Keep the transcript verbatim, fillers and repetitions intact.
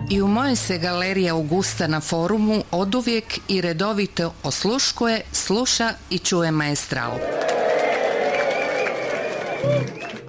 I u mojoj se galeriji Augusta na forumu oduvijek i redovito osluškuje, sluša i čuje Maestral.